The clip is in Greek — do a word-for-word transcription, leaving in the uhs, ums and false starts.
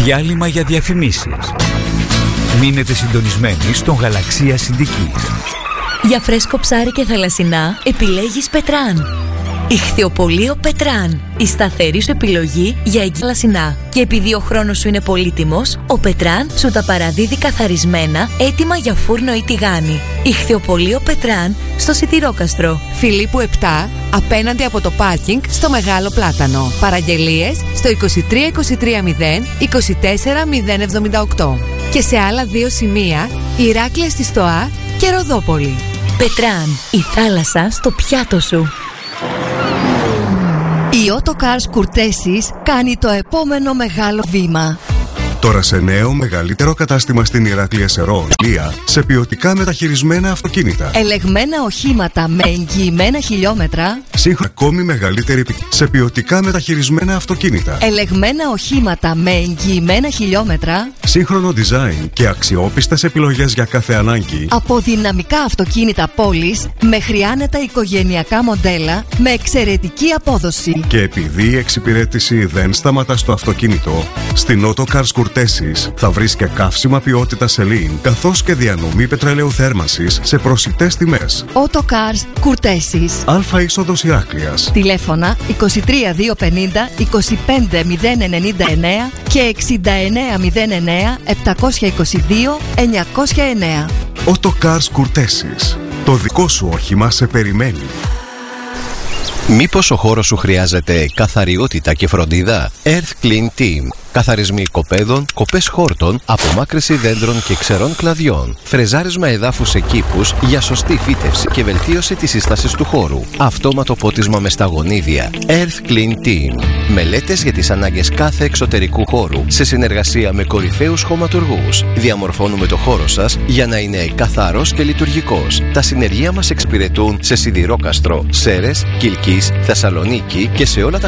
Διάλειμμα για διαφημίσεις. Μείνετε συντονισμένοι στον Γαλαξία Συντικής. Για φρέσκο ψάρι και θαλασσινά επιλέγεις Πετράν. Ιχθυοπωλείο Πετράν. Η σταθερή σου επιλογή για εγκύλασινά. Και επειδή ο χρόνος σου είναι πολύτιμος, ο Πετράν σου τα παραδίδει καθαρισμένα, έτοιμα για φούρνο ή τηγάνι. Ιχθυοπωλείο Πετράν στο Σιτηρόκαστρο. Φιλίππου επτά, απέναντι από το πάρκινγκ στο Μεγάλο Πλάτανο. Παραγγελίες στο είκοσι τρία είκοσι τρία μηδέν είκοσι τέσσερα μηδέν εβδομήντα οκτώ. Και σε άλλα δύο σημεία, Ηράκλεια στη Στοά και Ροδόπολη. Πετράν, η θάλασσα στο πιάτο σου. Η Autocars Courtesis κάνει το επόμενο μεγάλο βήμα. Τώρα σε νέο μεγαλύτερο κατάστημα στην Ηράκλεια Σερών, σε ποιοτικά μεταχειρισμένα αυτοκίνητα. Ελεγμένα οχήματα με εγγυημένα χιλιόμετρα. Σύγχρονα ακόμη μεγαλύτερη σε ποιοτικά μεταχειρισμένα αυτοκίνητα. Ελεγμένα οχήματα με εγγυημένα χιλιόμετρα. Σύγχρονο design και αξιόπιστες επιλογές για κάθε ανάγκη. Από δυναμικά αυτοκίνητα πόλης μέχρι άνετα οικογενειακά μοντέλα με εξαιρετική απόδοση. Και επειδή η εξυπηρέτηση δεν σταματά στο αυτοκίνητο, στην Autocars Courtesis θα βρεις και καύσιμα ποιότητα Celine, καθώς και διανομή πετρελαίου θέρμανσης σε προσιτές τιμές. Autocars Courtesis. Αλφα είσοδος Ηράκλειας. Τηλέφωνα είκοσι τρία διακόσια πενήντα είκοσι πέντε μηδέν ενενήντα εννέα και εξήντα εννέα μηδέν εννέα επτακόσια είκοσι δύο εννιακόσια εννέα. Autocars Courtesis. Το δικό σου όχημα σε περιμένει. Μήπως ο χώρος σου χρειάζεται καθαριότητα και φροντίδα? Earth Clean Team. Καθαρισμοί οικοπαίδων, κοπές χόρτων, απομάκρυνση δέντρων και ξερών κλαδιών. Φρεζάρισμα εδάφους σε κήπους για σωστή φύτευση και βελτίωση της σύστασης του χώρου. Αυτόματο πότισμα με σταγονίδια. Earth Clean Team. Μελέτες για τις ανάγκες κάθε εξωτερικού χώρου σε συνεργασία με κορυφαίους χωματουργούς. Διαμορφώνουμε το χώρο σας για να είναι καθαρός και λειτουργικός. Τα συνεργεία μας εξυπηρετούν σε Σιδηρόκαστρο, Σέρρες, Κιλκής, Θεσσαλονίκη και σε όλα τα